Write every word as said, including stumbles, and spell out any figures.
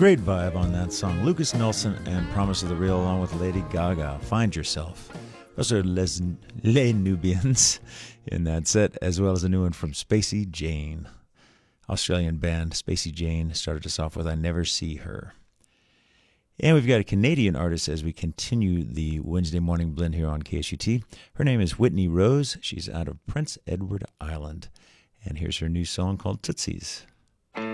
Great vibe on that song. Lucas Nelson and Promise of the Real along with Lady Gaga. Find Yourself. Those are Les, Les Nubians in that set, as well as a new one from Spacey Jane. Australian band Spacey Jane started us off with I Never See Her. And we've got a Canadian artist as we continue the Wednesday morning blend here on K S U T. Her name is Whitney Rose. She's out of Prince Edward Island. And here's her new song called Tootsies.